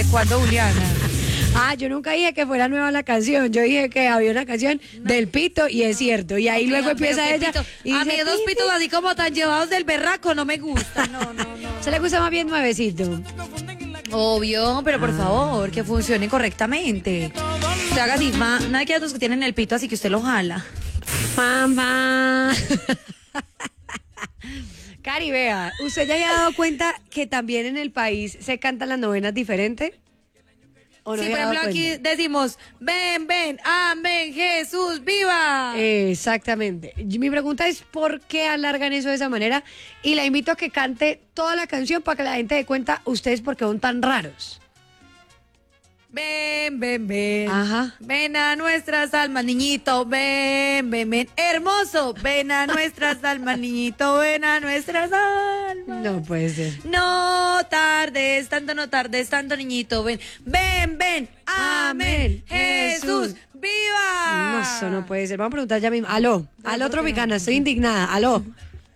¿Desde cuándo, Juliana? Ah, yo nunca dije que fuera nueva la canción. Yo dije que había una canción del Pito y es cierto. Y ahí luego empieza ella. Y a mí dice, dos pitos así como tan llevados del berraco no me gusta. No. se le gusta más bien nuevecito. Obvio, pero por favor, que funcione correctamente. Usted haga así, nada que los que tienen el pito así que usted lo jala. Mamá. Cari, vea, ¿usted ya se ha dado cuenta que también en el país se cantan las novenas diferentes? ¿O no Sí, se por ha dado ejemplo, aquí cuenta? decimos, ven, amén, Jesús, viva. Exactamente. Mi pregunta es ¿por qué alargan eso de esa manera? Y la invito a que cante toda la canción para que la gente dé cuenta ustedes por qué son tan raros. Ven. Ajá. Ven a nuestras almas, niñito, ven. Hermoso, ven a nuestras almas, niñito, ven a nuestras almas. No puede ser. No tardes tanto, niñito, ven. Amén, Jesús, viva. No, eso no puede ser. Vamos a preguntar ya mismo. Aló, Tropicana, estoy indignada. Aló.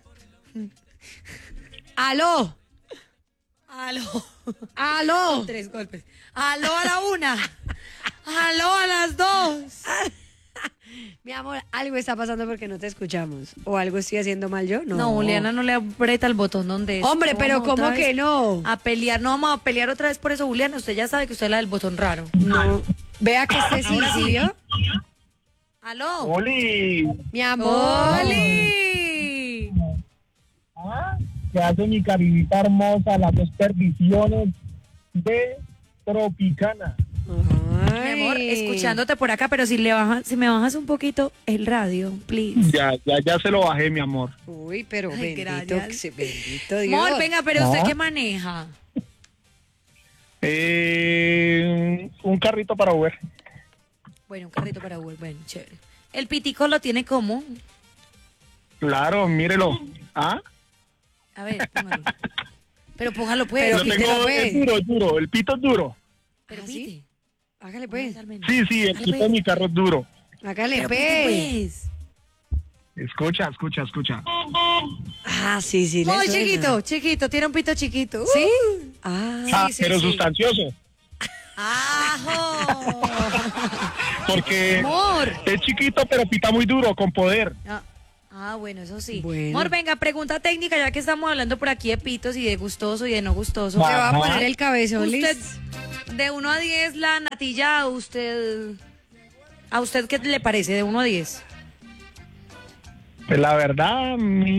Aló. 3 golpes. Aló a la 1. Aló a las 2. Mi amor, algo está pasando porque no te escuchamos. ¿O algo estoy haciendo mal yo? No, Juliana no le aprieta el botón donde es. Hombre, pero Vamos ¿cómo otra vez que no? A pelear, no vamos a pelear otra vez por eso, Juliana. Usted ya sabe que usted es la del botón raro. No. Vea que este sí, ¿sí vio? Aló. ¡Oli! Mi amor. ¡Oli! ¿Qué hace mi carinita hermosa? Las dos perdiciones de Tropicana. Mi amor, escuchándote por acá, pero si me bajas un poquito el radio, please. Ya se lo bajé, mi amor. Uy, pero Ay, bendito, gracias. bendito Dios. Amor, venga, pero ¿usted No. qué maneja? Un carrito para Uber. Bueno, un carrito para Uber, bueno, chévere. El pitico lo tiene como. Claro, mírelo. ¿Ah? A ver, póngalo. Pero póngalo pues. Pero Lo quítelo, tengo, pues. es duro. El pito es duro. Pero ¿Ah, sí? pite. Hágale pues. Sí, el pito de mi carro es duro. Hágale Pero pues. pite, pues. Escucha. Ah, sí, le Muy suena. chiquito, tiene un pito chiquito. ¿Sí? Ah, sí, pero sí. sustancioso. ¡Ajo! Porque Amor. es chiquito, pero pita muy duro, con poder. Bueno, eso sí. Bueno. Amor, venga, pregunta técnica, ya que estamos hablando por aquí de pitos y de gustoso y de no gustoso. Le voy a Ajá. poner el cabezón, Usted, listo. de 1 a 10, la natilla, ¿a usted qué le parece de 1 a 10? Pues la verdad,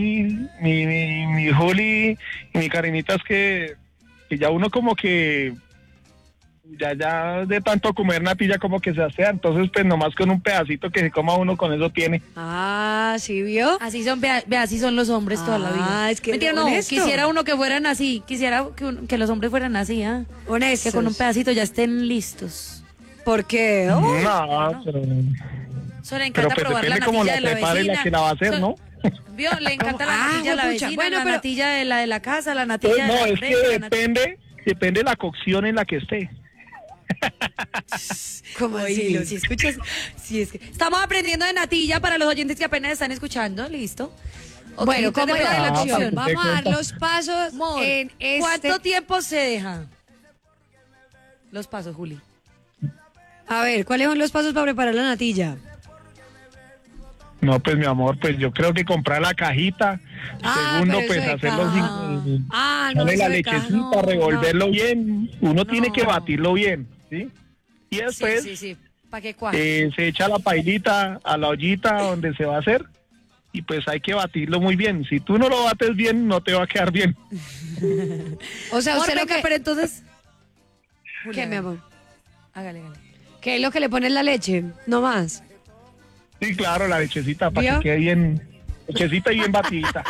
mi Juli y mi carinita es que ya uno como que ya de tanto comer natilla como que se asea, entonces pues nomás con un pedacito que se coma uno con eso tiene. Ah, ¿sí vio? Así son, vea, así son los hombres toda la vida. Ah, es que Mentira, no, honesto. quisiera uno que fueran así, quisiera que los hombres fueran así, ¿ah? Honestos. Que con un pedacito ya estén listos. ¿Por qué? Oh, No, pero Eso le pero encanta pues probar la depende cómo natilla la de la prepare vecina. la que la va a hacer, ¿no? ¿Vio? Le encanta la Ah, natilla de la juepucha. vecina, Bueno, la pero- natilla de la casa, la Pues natilla de no, la es empresa, que la natilla... depende de la cocción en la que esté. ¿cómo así? Oílo, si escuchas, si es que estamos aprendiendo de natilla para los oyentes que apenas están escuchando, ¿listo? Ok, Bueno, ¿cómo entonces es la depende de Ah, cocción? para que Vamos a te dar cuenta. los pasos Amor, en este... ¿cuánto tiempo se deja? Los pasos, Juli. A ver, ¿cuáles son los pasos para preparar la natilla? No, pues mi amor, pues yo creo que comprar la cajita. Segundo, pero pues eso de hacerlo caja. sin... Ah, no, Darle eso la de caja, lechecita, no, revolverlo bien. Uno tiene No. que batirlo bien, ¿sí? Y después Sí, para que cuaje. se echa la pailita a la ollita donde se va a hacer y pues hay que batirlo muy bien. Si tú no lo bates bien, no te va a quedar bien. O sea, Amor, usted lo venga, que... pero entonces... ¿Qué, mi amor? Hágale. ¿Qué es lo que le pone en la leche? No más. Sí, claro, la lechecita para ¿Vio? que quede bien, lechecita y bien batidita.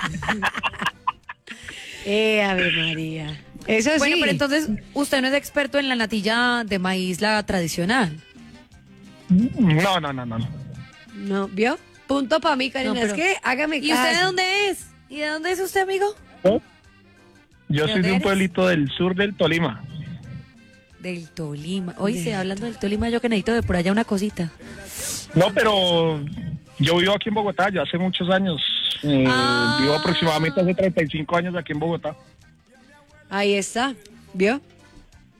Ave María. Eso Bueno, sí. pero entonces, usted no es experto en la natilla de maíz, la tradicional. No. No, ¿vio? Punto para mí, Karina. No, pero- Es que hágame ¿Y caso. usted de dónde es? ¿Y de dónde es usted, amigo? Yo ¿De soy de dónde un eres? pueblito del sur del Tolima. Del Tolima. Oye, hablando del Tolima, yo que necesito de por allá una cosita. No, pero yo vivo aquí en Bogotá, ya hace muchos años. Vivo aproximadamente hace 35 años aquí en Bogotá. Ahí está. ¿Vio?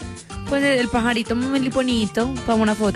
Pues el pajarito muy bonito, para una foto.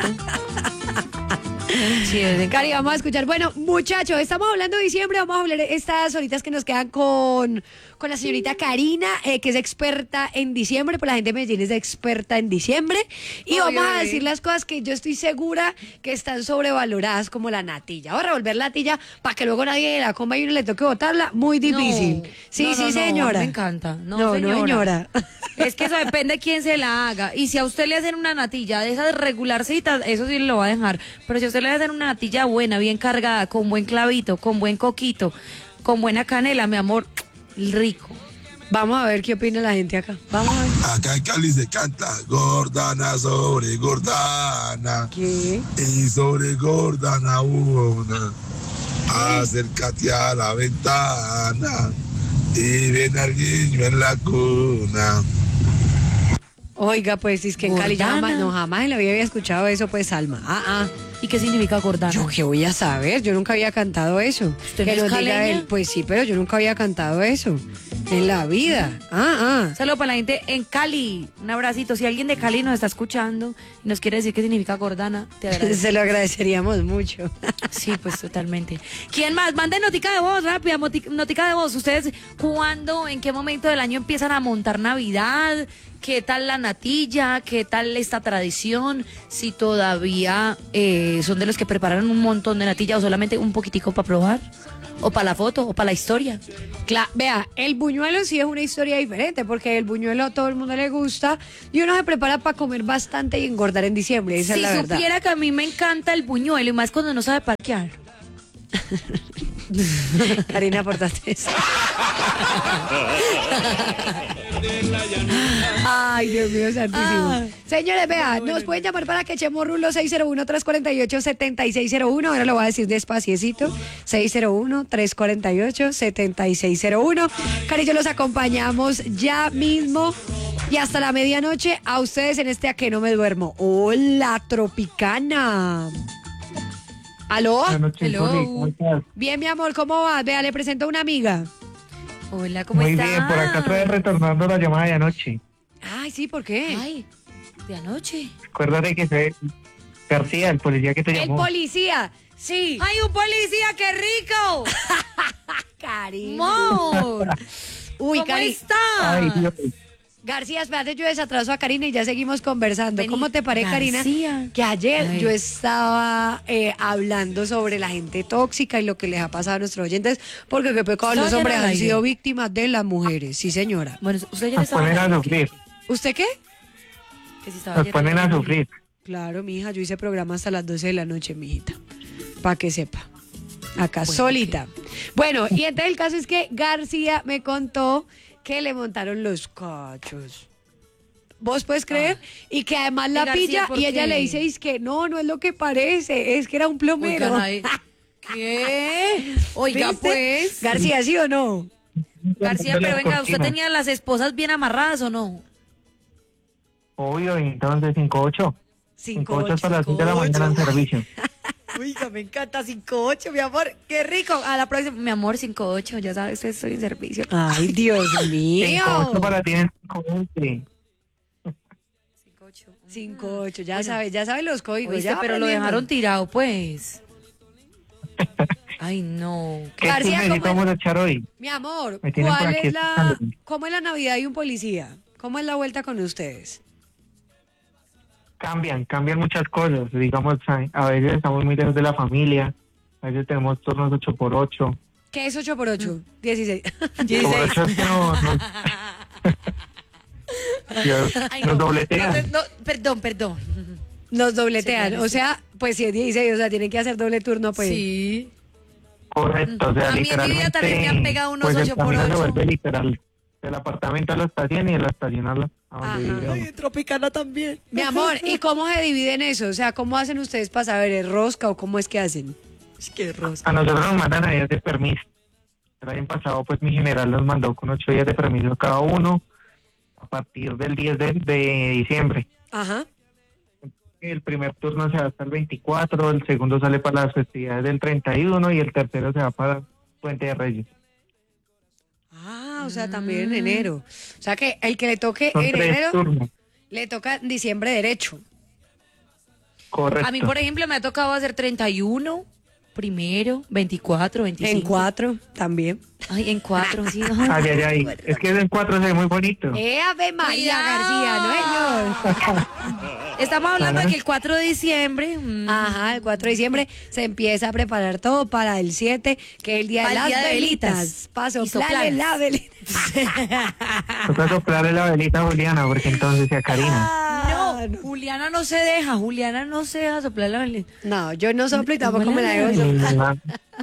Sí, Cari, vamos a escuchar. Bueno, muchachos, estamos hablando de diciembre. Vamos a hablar estas horitas que nos quedan con la señorita Karina, que es experta en diciembre. Pues la gente de Medellín es experta en diciembre. Y Obvio, vamos a bebé. decir las cosas que yo estoy segura que están sobrevaloradas, como la natilla. Vamos a revolver la natilla para que luego nadie la coma y uno le toque botarla. Muy difícil. No, Sí, no, sí, no, señora. Me encanta. No, No, señora. señora. Es que eso depende de quién se la haga. Y si a usted le hacen una natilla de esas regularcitas, eso sí lo va a dejar. Pero si a usted le hacen una natilla buena, bien cargada, con buen clavito, con buen coquito, con buena canela, mi amor, rico. Vamos a ver qué opina la gente acá. Vamos a ver. Acá en Cali se canta Gordana sobre Gordana. ¿Qué? Y sobre Gordana una. Acércate a la ventana y ven al niño en la cuna. Oiga, pues es que en Cali ya Gordana. jamás, no, jamás en la vida había escuchado eso, pues, Alma. ¿Y qué significa gordana? Yo qué voy a saber, yo nunca había cantado eso. ¿Usted Que no es nos diga caleña? él, pues sí, pero yo nunca había cantado eso en la vida. Saludos para la gente en Cali. Un abracito. Si alguien de Cali nos está escuchando y nos quiere decir qué significa gordana, te agradezco. Se lo agradeceríamos mucho. Sí, pues totalmente. ¿Quién más? Manden notica de voz, rápida, notica de voz. ¿Ustedes cuándo, en qué momento del año empiezan a montar Navidad? ¿Qué tal la natilla? ¿Qué tal esta tradición? Si todavía son de los que preparan un montón de natilla o solamente un poquitico para probar, o para la foto, o para la historia. Vea, el buñuelo sí es una historia diferente, porque el buñuelo a todo el mundo le gusta y uno se prepara para comer bastante y engordar en diciembre, esa Si es la verdad. supiera que a mí me encanta el buñuelo y más cuando no sabe parquear. Karina, aportaste eso. Ay, Dios mío, santísimo. Ay. Señores, vea, nos pueden llamar para que echemos rulo 601-348-7601. Ahora lo voy a decir despaciecito. 601-348-7601. Cari, yo los acompañamos ya mismo y hasta la medianoche a ustedes en este A que no me duermo. Hola, Tropicana. ¿Aló? Buenas noches, Hello. Juli, ¿cómo estás? Bien, mi amor, ¿cómo vas? Vea, le presento a una amiga. Hola, ¿cómo Muy estás? bien, por acá otra vez retornando la llamada de anoche. Ay, sí, ¿por qué? Ay, de anoche. Acuérdate que fue García, el policía que te El llamó. policía, sí. ¡Ay, un policía, qué rico! Cari. ¡Amor! Uy, ¿Cómo Cari. estás? Ay, Dios. García, espérate, yo desatraso a Karina y ya seguimos conversando. Vení, ¿Cómo te parece, Karina? García. Que ayer Ay. yo estaba hablando sobre la gente tóxica y lo que les ha pasado a nuestros oyentes, porque qué pecado, ¿Estaba los ayer hombres al han aire? sido víctimas de las mujeres. Sí, señora. Bueno, usted ya Nos estaba ponen a al aire, sufrir. ¿Usted qué? que si estaba Nos ayer ponen al a aire. sufrir. Claro, mi hija, yo hice programa hasta las 12 de la noche, mi hijita. Para que sepa. Acá, Bueno, solita. Bueno, y entonces el caso es que García me contó que le montaron los cachos. ¿Vos puedes creer? Y que además la ¿Y García pilla por y ella qué? le dice, es que no es lo que parece, es que era un plomero. Oigan, ahí- ¿Qué? Oiga, ¿Viste? pues. García, ¿sí o no? García, pero Las venga, ¿usted cortinas. tenía las esposas bien amarradas o no? Obvio, entonces 5-8. 5-8 hasta las 5 de la 5-8. mañana en servicio. Oiga, me encanta 5-8, mi amor. Qué rico. A la próxima, mi amor, 5-8, ya sabes, estoy en servicio. Ay, Dios mío. 5-8 para ti en 5-20. 5-8. 5-8, ya sabes los códigos. Oíste, ya pero lo aprendiendo. dejaron tirado, pues. Ay, no. ¿Qué García, chismecito ¿cómo vamos a echar hoy? Mi amor, Me tienen por ¿cuál aquí es la, escuchándome. cómo es la Navidad de un policía? ¿Cómo es la vuelta con ustedes? cambian muchas cosas. Digamos, a veces estamos muy lejos de la familia, a veces tenemos turnos 8x8. ¿Qué es 8 por 8? 16. Por eso es que Ay, nos no. dobletean. No, perdón. Nos dobletean. Sí, O sea, pues si es 16, o sea, tienen que hacer doble turno, pues. Sí. Correcto, o sea, A mí en mi vida también me han pegado unos pues, 8 por el camino 8. se vuelve literal del apartamento a la estación y de la estación a donde vive. Tropicana también. Mi amor, ¿y cómo se dividen eso? O sea, ¿cómo hacen ustedes para saber? ¿Es rosca o cómo es que hacen? Es que rosca. A nosotros nos mandan a días de permiso. El año pasado, pues mi general nos mandó con 8 días de permiso cada uno a partir del 10 de diciembre. Ajá. El primer turno se va hasta el 24, el segundo sale para las festividades del 31 y el tercero se va para Puente de Reyes. Ah, o sea, también en enero. O sea, que el que le toque Son en 3 enero, turnos. le toca en diciembre derecho. Correcto. A mí, por ejemplo, me ha tocado hacer 31, primero, 24, 25. En 4 también. Ay, en 4, sí. Ay. Es que en 4 se ve muy bonito. Ave María Cuidado. García, ¿no, señor? Estamos hablando de que el 4 de diciembre. Ajá, el 4 de diciembre se empieza a preparar todo para el 7, que es el día de Para las el día de velitas. velitas. Paso, Y sopladas. la velita. Toca soplarle la velita a Juliana porque entonces se acarina. No, Juliana no se deja. Juliana no se deja soplar la velita. No, yo no soplo y tampoco me la dejo soplar.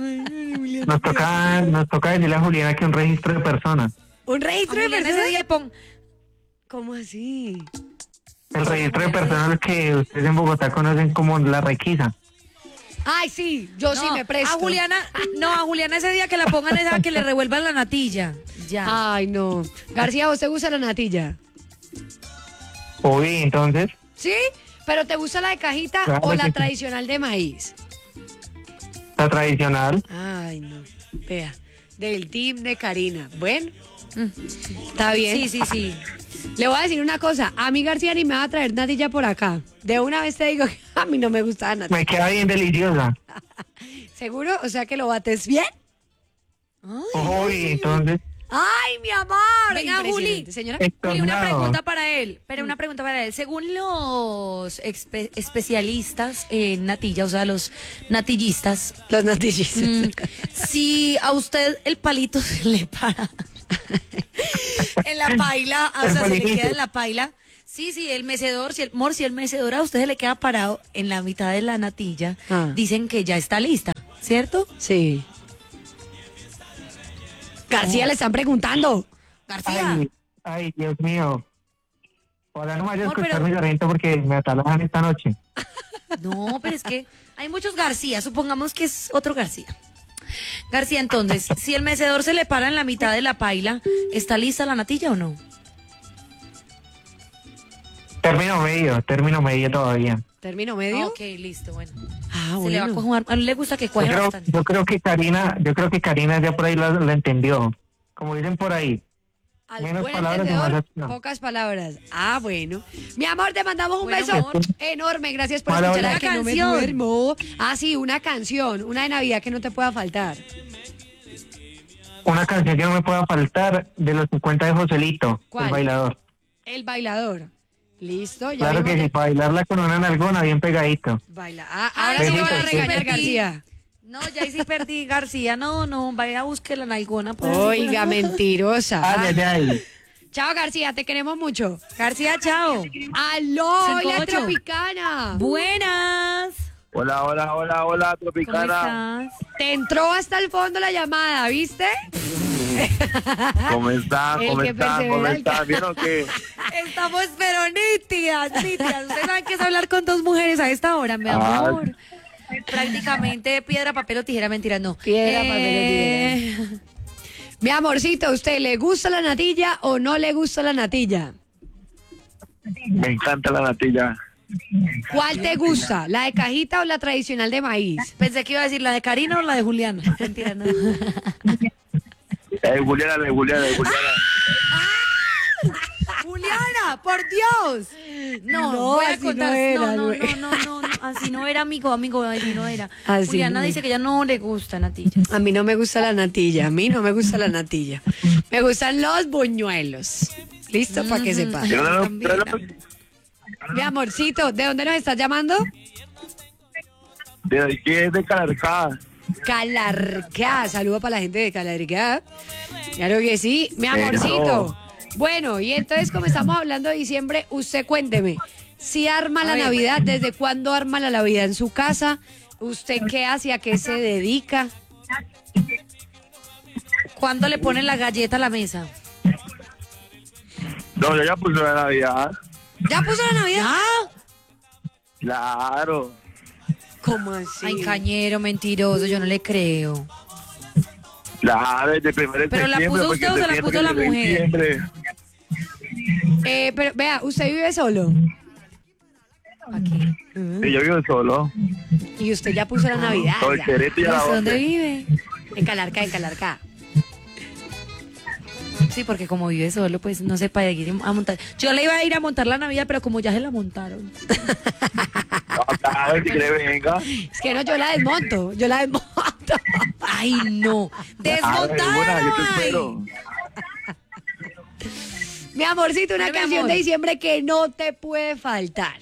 Nos toca decirle a Juliana que un registro de personas. Un registro de Juliana ese personas. día pon. ¿Cómo así? El registro de personas que ustedes en Bogotá conocen como la requisa. Ay, sí, yo sí No, me presto. A Juliana ese día que la pongan esa que le revuelvan la natilla. Ya. Ay, no. García, ¿vos te gusta la natilla? Uy, entonces, ¿Sí? ¿Pero te gusta la de cajita Claro o que la sí. tradicional de maíz? la tradicional. Ay, no. Vea, del team de Karina. Bueno, está bien. Sí. Le voy a decir una cosa. A mí García ni me va a traer natilla por acá. De una vez te digo que a mí no me gusta la natilla. Me queda bien deliciosa. ¿Seguro? O sea que lo bates bien. Uy, entonces, ¡Ay, mi amor! Venga, Impresionante, Juli. señora. Juli, una Estornado. pregunta para él. Pero una pregunta para él. Según los especialistas en natilla, o sea, los natillistas, Los natillis. si a usted el palito se le para en la paila, o El sea, se le palito. queda en la paila. Sí, el mecedor, si el mecedor a usted se le queda parado en la mitad de la natilla, dicen que ya está lista, ¿cierto? Sí. García, le están preguntando. García. ay, Dios mío. Ahora no me vaya a Amor, escuchar pero- mi sargento porque me atalajan esta noche. No, pero es que hay muchos García, supongamos que es otro García. García, entonces, si el mecedor se le para en la mitad de la paila, ¿está lista la natilla o no? Término medio todavía. ¿Término medio? Ok, listo, bueno. Ah, Se le va a bueno. conjugar. A él le gusta que Yo cuaje creo, bastante. yo creo que Karina ya por ahí la entendió. Como dicen por ahí. Al Menos buen palabras y entendedor, más acción. pocas palabras. Ah, bueno. Mi amor, te mandamos un Bueno, beso amor. enorme. Gracias por Hola, escuchar hola. a Que Una No Me canción. Duermo. Ah, sí, una canción. Una de Navidad que no te pueda faltar. Una canción que no me pueda faltar de los 50 de Joselito, ¿Cuál? el bailador. El bailador. Listo, ya Claro que vimos sí, para bailarla con una nalgona bien pegadito. Baila. Ah, Ay, ahora sí sí, lo van a sí, regañar, sí. García. No, ya ahí sí perdí, García. No, vaya a buscar la nalgona. Pues, Oiga, mentirosa. Ay. Chao, García, te queremos mucho. García, chao. ¡Aló, la 5-8. Tropicana! Buenas. Hola, ¿Cómo Tropicana. estás? Te entró hasta el fondo la llamada, ¿viste? ¿Cómo están? El ¿Cómo que están? persevera ¿Cómo al están? ¿Vieron que? Estamos pero nítidas. Ustedes saben que es hablar con dos mujeres a esta hora, mi amor. Prácticamente piedra, papel o tijera, mentira, no. Piedra, papel o tijera. Mi amorcito, ¿a usted le gusta la natilla o no le gusta la natilla? Me encanta la natilla. ¿Cuál te gusta? ¿La de cajita o la tradicional de maíz? Pensé que iba a decir la de Karina o la de Juliana. Mentira, no. Juliana. Juliana, por Dios. No, No, voy a así contar. no era, no, güey. así no era, amigo, así no era. Así Juliana no dice era. que ya no le gusta natilla. A mí no me gusta la natilla, a mí no me gusta la natilla. Me gustan los buñuelos. ¿Listo? Para que sepa. Pero no, También, pero no- también. Mi amorcito, ¿de dónde nos estás llamando? De aquí es de Calarcá. Calarcá. Saludo para la gente de Calarcá. Claro que sí, mi amorcito. Bueno, y entonces como estamos hablando de diciembre, usted cuénteme, si arma la Navidad, ¿desde cuándo arma la Navidad en su casa? ¿Usted qué hace, a qué se dedica? ¿Cuándo le ponen la galleta a la mesa? No, yo ya puse la Navidad. ¿Ya puso la Navidad? ¿Ah? Claro. ¿Cómo así? Ay, cañero, mentiroso, yo no le creo. Claro, desde el 1 de ¿Pero la septiembre, puso porque usted o se la septiembre puso la es de mujer? diciembre. Pero vea, ¿usted vive solo? Aquí. Sí, yo vivo solo. Y usted ya puso la Navidad. Todo el ya. Querétaro y a la ¿Dónde once. vive? En Calarcá, en Calarcá. Sí, porque como vive solo, pues no se para ir a montar. Yo le iba a ir a montar la Navidad, pero como ya se la montaron. No, claro, si quiere venga. Es que no, yo la desmonto. Ay, no. Ah, de una, yo te Desmontaron. espero. Mi amorcito, una Ay, mi canción amor. de diciembre que no te puede faltar.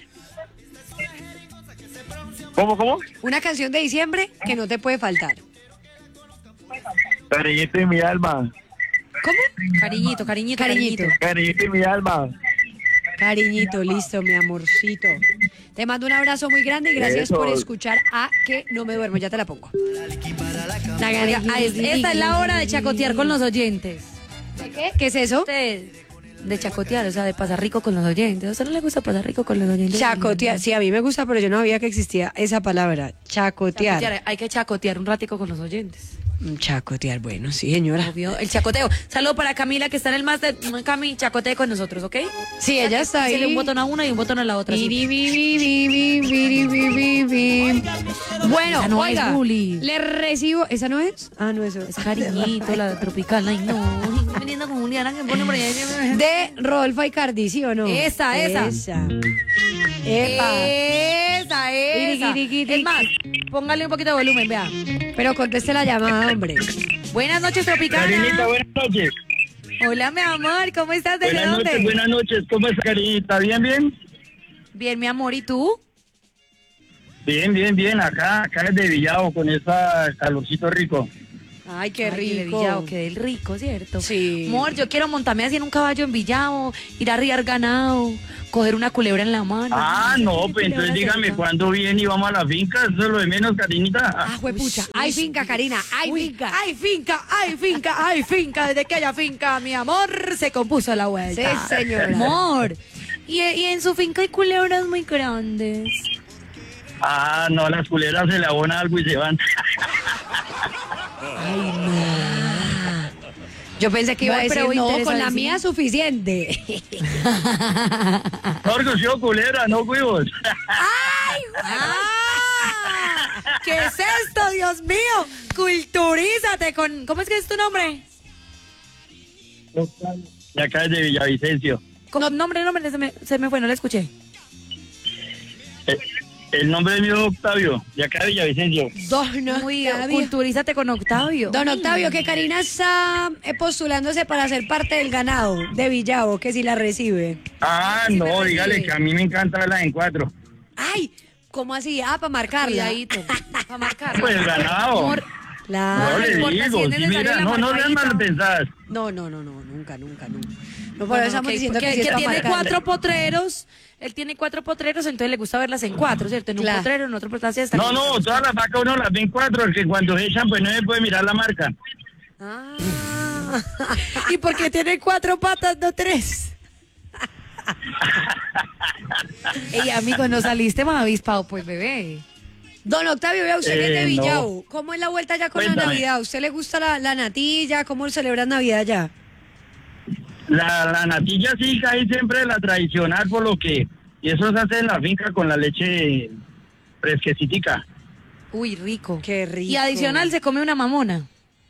¿Cómo? Una canción de diciembre que no te puede faltar. Cariñito en mi alma. ¿Cómo? Cariñito, cariñito, Cariñito. cariñito. Cariñito en mi alma. Cariñito, listo, mi amorcito. Te mando un abrazo muy grande y gracias Eso. por escuchar a Que No Me Duermo. Ya te la pongo. Oiga, esta es la hora de chacotear con los oyentes. ¿Qué? ¿Qué es eso? Usted, de chacotear, o sea, de pasar rico con los oyentes. ¿A usted no le gusta pasar rico con los oyentes? Chacotear. Sí, a mí me gusta, pero yo no sabía que existía esa palabra. Chacotear. Chacotear, hay que chacotear un ratico con los oyentes. Chacotear, bueno, sí, señora. Obvio, el chacoteo. Saludo para Camila, que está en el máster. Cami, chacotee con nosotros, ¿ok? Sí, ella está ahí. Dale un botón a una y un botón a la otra. sí. Bueno, Esa no es, oiga, Juli. le recibo. ¿Esa no es? Ah, no, eso es. Cariñito, la tropical. Ay, no. Viniendo con Juliana que pone por ahí. De Rodolfo Icardi, ¿sí o no? Esa. Epa. Esa. Guiri. Es más, póngale un poquito de volumen, vea. Pero conteste la llamada, hombre. Buenas noches, Tropicana. Cariñita, buenas noches. Hola, mi amor, ¿cómo estás? ¿Desde dónde? Buenas noches. ¿Cómo está, Cariñita? ¿Bien? Bien, mi amor, ¿y tú? Bien. Acá desde Villavo con ese calorcito rico. Ay, qué Ay, de rico. Villavo, qué del rico, ¿cierto? Sí. Amor, yo quiero montarme así en un caballo en Villavo, ir a riar ganado, coger una culebra en la mano. Ah, no, pues entonces dígame cuándo viene y vamos a la finca. Eso es lo de menos, Cariñita. Ah, juepucha. Hay finca, Karina. Hay Uy, finca. hay finca. Desde que haya finca, mi amor, se compuso la vuelta. Sí, señora. Amor. Y en su finca hay culebras muy grandes. Ah, no, las culebras se le abona algo y se van. Ay, no. Yo pensé que iba a No, decir, pero no, con la interesadísimo. mía es suficiente. No, porque yo culebra, no cuivos. ¡Ah! ¿Qué es esto, Dios mío? Culturízate con... ¿Cómo es que es tu nombre? Y acá desde Villavicencio. Nombre, se me fue, no lo escuché. El nombre mío es Octavio, de acá de Villavicencio. Muy culturízate con Octavio. Don Octavio, que Karina está postulándose para ser parte del ganado de Villavo, que si la recibe. Ah, Sí, me no, recibe. dígale que a mí me encanta la en cuatro. Ay, ¿cómo así? Ah, para marcarla. Cuidadito, para marcar. Pues ganado. Amor, Claro. No le importa digo, si es sí, necesario mira, la no sean marcadita. mal pensadas. No, nunca. No, por eso estamos ok, diciendo porque que sí es pa' tiene marcarla. 4 potreros. Él tiene 4 potreros, entonces le gusta verlas en 4, ¿cierto? En un Claro. potrero, en otro potrero. Así No, todas las vacas uno las ven cuatro, que cuando se echan pues no se puede mirar la marca. Ah. ¿Y por qué tiene 4 patas, no 3? Ey, amigo, no saliste más avispado, pues, bebé. Don Octavio, vea usted que es de No. Villavo. ¿Cómo es la vuelta ya con la Cuéntame. Navidad? ¿Usted le gusta la natilla? ¿Cómo celebran Navidad ya? La natilla sí cae siempre la tradicional por lo que... Y eso se hace en la finca con la leche fresquecitica. Uy, rico. Qué rico. Y adicional se come una mamona.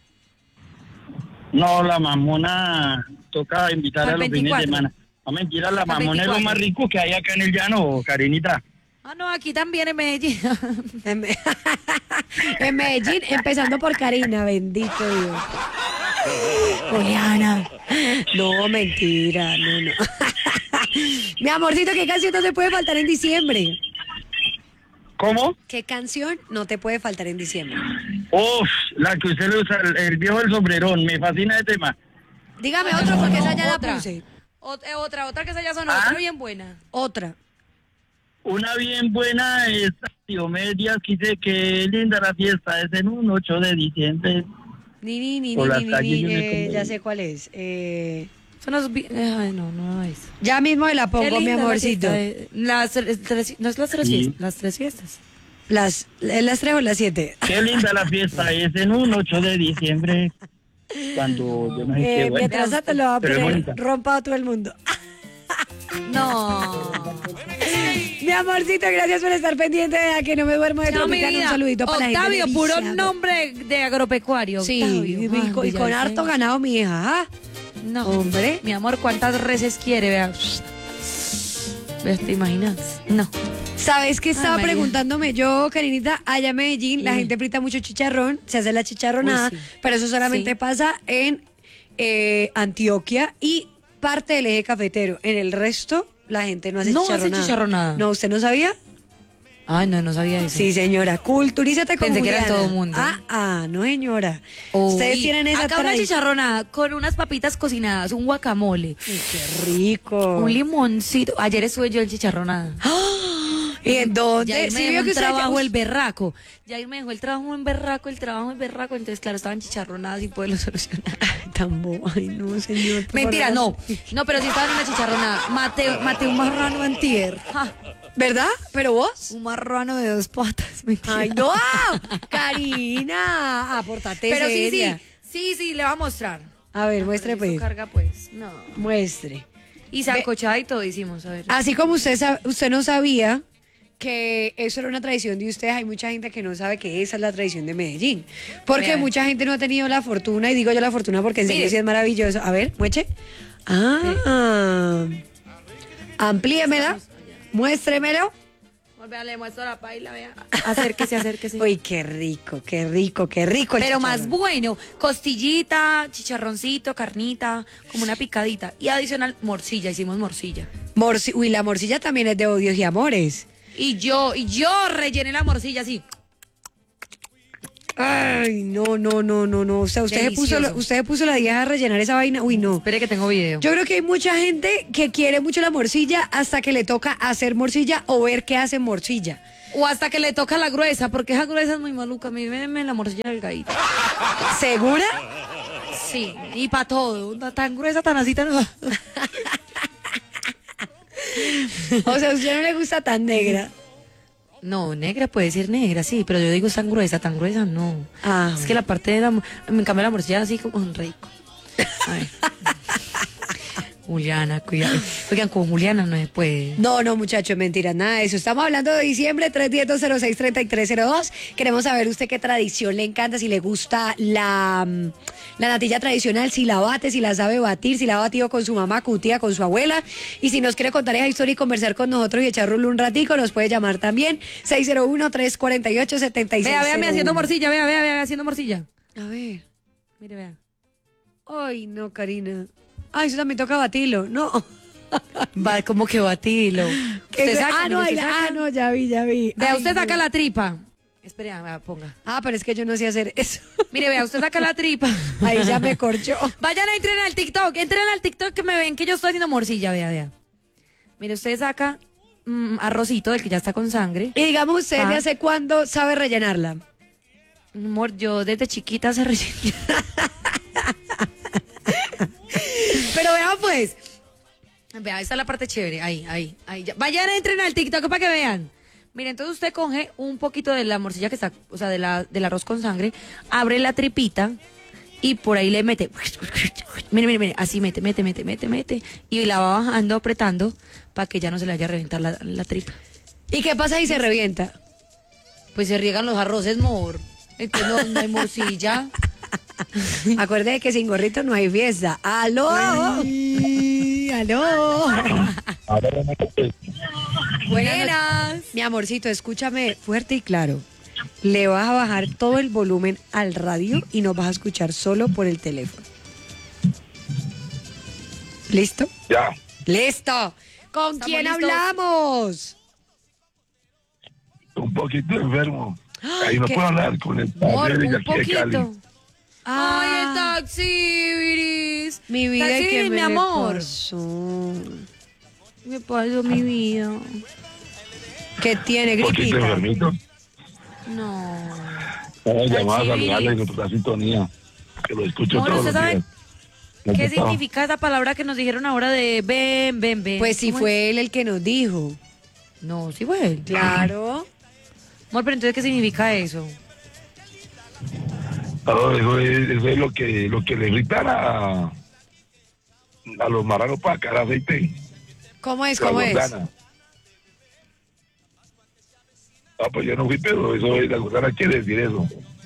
No, la mamona toca invitar Para a los el fines de 24. semana. No, mentira, la Para el mamona es lo 24. más rico que hay acá en el llano, Karinita. Ah, no, aquí también en Medellín. En Me- en Medellín, empezando por Karina, bendito Dios. Juliana. No, mentira, no. Mi amorcito, ¿qué canción no te puede faltar en diciembre? ¿Cómo? ¿Qué canción no te puede faltar en diciembre? Uf, la que usted le usa, el viejo del sombrerón, me fascina ese tema. Dígame otro porque esa ya la Otra. puse. Otra que se ya sonó, ¿Ah? otra bien buena. Otra. Una bien buena es Diomedes, quise que linda la fiesta, es en un 8 de diciembre. Por las calles yo me como- ya sé cuál es. Son los ay, no es. Ya mismo me la Qué pongo, mi linda la amorcito. fiesta de- no es las tres Sí. fiestas, las tres fiestas. Las 3 o las 7. Qué linda la fiesta, es en un 8 de diciembre. Cuando yo no sé qué, bueno. Mientras tanto lo va a Pero es poner bonita. rompa a todo el mundo. No. Mi amorcito, gracias por estar pendiente de A Que No Me Duermo de No, mi Tropicana. Un vida. saludito para la gente. Octavio, de puro Viciado. nombre de agropecuario. Sí, Octavio. y con Villavicencio. harto ganado, mi hija. ¿Ah? No, Hombre. Mi amor, ¿cuántas reses quiere? Vea. ¿Ves? ¿Te imaginas? No. ¿Sabes qué estaba María. preguntándome yo, Karinita? Allá en Medellín la gente frita mucho chicharrón, se hace la chicharronada, Uy, sí. pero eso solamente Sí. pasa en Antioquia y parte del eje cafetero. En el resto, la gente no hace No hace chicharronada. chicharronada. No, ¿usted no sabía? Ay, no sabía eso. Sí, señora. Culturízate con Pensé que era en Juliana. todo mundo. No, señora. Uy, Ustedes tienen esa acá una tradición. chicharronada con unas papitas cocinadas, un guacamole, Uy, qué rico. un limoncito. Ayer estuve yo en chicharronada. ¿Y en dónde? Yair me Sí, dejó vio un que usted- trabajo el berraco. Yair me dejó el trabajo en berraco. Entonces, claro, estaban chicharronadas y poderlo solucionar. Tan bobo. Ay, no, señor. por Mentira, favor. no, pero sí estaban en una chicharronada. Maté un marrano antier. Ja, ¿Verdad? ¿Pero vos? un marrano de 2 patas. Mentira. Ay, no. Karina, apórtate Pero seria. sí, le voy a mostrar. A ver, muestre Eso pues. carga pues. No. Muestre. Y sancochada y todo hicimos, a ver. Así como usted no sabía que eso era una tradición de ustedes, hay mucha gente que no sabe que esa es la tradición de Medellín. Porque Vean. mucha gente no ha tenido la fortuna, y digo yo la fortuna porque en serio Mire. sí es maravilloso. A ver, mueche. Amplíemela, muéstremelo. Vea, le muestro la paila, vea. Acérquese. Uy, qué rico, qué rico, qué rico. el Pero más chicharrón. bueno, costillita, chicharroncito, carnita, como una picadita. Y adicional, morcilla, hicimos morcilla. Uy, la morcilla también es de odios y amores. Y yo rellené la morcilla así. Ay, no. O sea, Delicioso. usted se puso la 10 a rellenar esa vaina. Uy, no. Espere que tengo video. Yo creo que hay mucha gente que quiere mucho la morcilla hasta que le toca hacer morcilla o ver que hace morcilla. O hasta que le toca la gruesa, porque esa gruesa es muy maluca. A mí me la morcilla delgadita. ¿Segura? Sí, y para todo. Tan gruesa, tan así, tan... O sea, a usted no le gusta tan negra. No, negra puede ser negra, sí, pero yo digo tan gruesa, no. Ah, Es que la parte de la... Me cambia la morcilla así como un rico. A ver. Juliana, cuidado. Oigan, con Juliana no se puede. No, muchacho, mentira, nada de eso. Estamos hablando de diciembre, 310-206-3302. Queremos saber usted qué tradición le encanta, si le gusta la natilla tradicional, si la bate, si la sabe batir, si la ha batido con su mamá, con su tía, con su abuela. Y si nos quiere contar esa historia y conversar con nosotros y echar rulo un ratico, nos puede llamar también. 601-348-7601. Vea, me haciendo morcilla, vea, haciendo morcilla. A ver. Mire, vea. Ay, no, Karina. Ay, eso también toca batirlo. No. Va, como que batilo. Usted saca, mire, usted saca. no, ya vi. Vea, Ay, usted saca no. la tripa. Espere, vea, ponga. Pero es que yo no sé hacer eso. Mire, vea, usted saca la tripa. Ahí ya me corchó. Vayan, entren al TikTok que me ven que yo estoy haciendo morcilla, vea. Mire, usted saca arrocito, del que ya está con sangre. Y digamos, ¿usted de Ah. hace cuándo sabe rellenarla? Amor, yo desde chiquita se rellena. Pero vea pues. Vea, esta es la parte chévere. Ahí. Ya. Vayan, entren al TikTok para que vean. Mire, entonces usted coge un poquito de la morcilla que está, o sea, del arroz con sangre, abre la tripita y por ahí le mete. Mire, así mete. Y la va bajando, apretando, para que ya no se le vaya a reventar la tripa. ¿Y qué pasa si se revienta? Pues se riegan los arroces, mor. Entonces no hay morcilla. Acuerde que sin gorrito no hay fiesta. ¡Aló! ¡Aló! Buenas. Mi amorcito, escúchame fuerte y claro. Le vas a bajar todo el volumen al radio y nos vas a escuchar solo por el teléfono. ¿Listo? Ya. ¡Listo! ¿Con ¿Estamos quién listos? hablamos? Un poquito enfermo. Ahí no ¿Qué? puedo hablar con el Amor, padre de un aquí de Cali. poquito. Ay, el Ah, taxi, Iris. mi vida, Taxi, ¿y qué mi me le amor. pasó? Me pasó mi vida. ¿Qué tiene, Un poquito gripita? enfermito. No. Llamaba a sí. saludarle con toda sintonía. Que lo escucho Amor, todos ¿usted los sabe días. ¿Cómo qué está? significa esa palabra que nos dijeron ahora de ven, ven, ven? Pues sí ¿Cómo fue él el que nos dijo. es? No, sí fue él. Claro. Amor, pero entonces, ¿qué significa eso? Claro, eso es lo que le gritan a los maranos para sacar aceite. ¿Cómo es? La ¿Cómo es? gordana. Ah, pues yo no fui, pero eso es, la gordana quiere decir eso.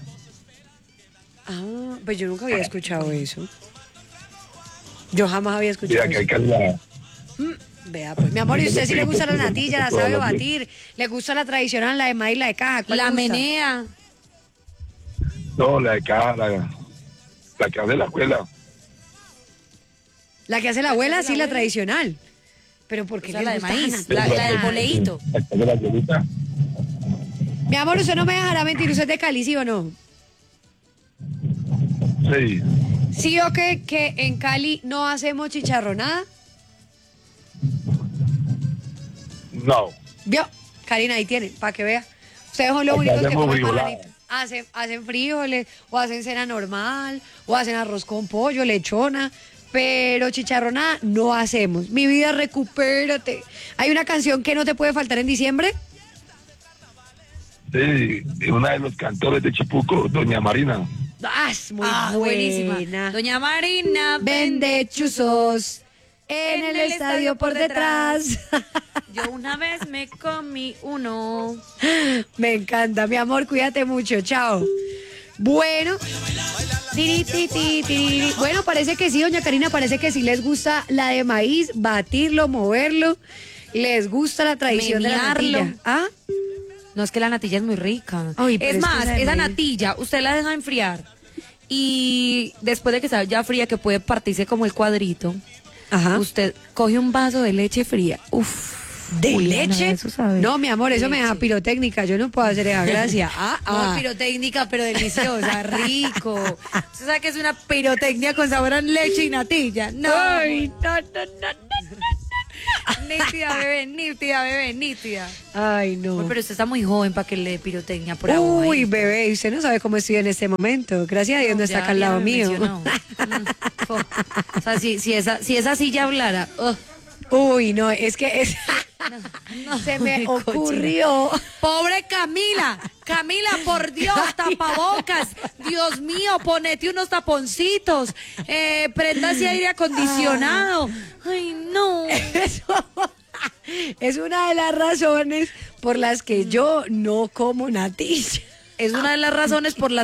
Ah, pues yo nunca había escuchado eso. Yo jamás había escuchado Mira que hay eso. que la... Vea, pues, mi amor, ¿y usted sí le gusta la natilla, la sabe batir? ¿Le gusta la tradicional, la de maíz, la de caja? ¿Cuál La le gusta? menea. No, la de acá, la que hace la abuela. La que hace la abuela, sí, la tradicional. Pero ¿por qué O sea, le la de gusta maíz, natilla? la del boleíto. La que hace la abuelita. Mi amor, usted no me dejará mentir, ¿usted es de Cali, sí o no? Sí. ¿Sí o qué? Que en Cali no hacemos chicharronada. No. ¿Vio? Karina, ahí tiene, para que vea. Ustedes son los Acá únicos que hacemos comen frijolada. marranito. Hacen frijoles, o hacen cena normal, o hacen arroz con pollo, lechona, pero chicharronada no hacemos. Mi vida, recupérate. ¿Hay una canción que no te puede faltar en diciembre? Sí, una de los cantores de Chipuco, Doña Marina. Ah, es muy Buenísima. buena. Doña Marina, Vende chuzos en el estadio por detrás. Yo una vez me comí uno. Me encanta, mi amor, cuídate mucho, chao. Bueno, bueno, parece que sí, doña Karina, parece que sí les gusta la de maíz, batirlo, moverlo, les gusta la tradición de la Menearlo. natilla. ¿Ah? No, es que la natilla es muy rica. Ay, pero es es que más, esa de esa maíz- natilla, usted la deja enfriar. Y después de que está ya fría, que puede partirse como el cuadrito, Ajá. usted coge un vaso de leche fría. Uf. ¿De Juliana, leche? eso sabe. No, mi amor, eso me da Leche. pirotécnica, yo no puedo hacer esa gracia. No, pirotécnica, pero deliciosa, rico. ¿Usted sabe que es una pirotecnia con sabor a leche y natilla? No. Ay, no. Nítida, bebé, nítida, bebé, nítida. Ay, no. Pero usted está muy joven para que le dé pirotecnia por ahora. Uy, bebé, usted no sabe cómo estoy en este momento. Gracias a Dios no está acá al lado mío. O sea, si esa silla hablara. Uy, no, es que es... se me muy cochina. ocurrió. Pobre Camila, Camila, por Dios, tapabocas, Dios mío, ponete unos taponcitos, prenda ese aire acondicionado. Ay, no. Eso es una de las razones por las que yo no como natilla. Es una de las razones por las